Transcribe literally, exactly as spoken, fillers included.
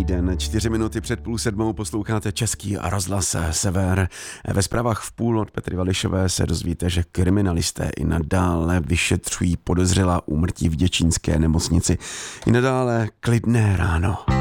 den, čtyři minuty před půl sedmou posloucháte Český rozhlas Sever. Ve zprávách v půl od Petry Vališové se dozvíte, že kriminalisté i nadále vyšetřují podezřelá úmrtí v děčínské nemocnici. I nadále klidné ráno.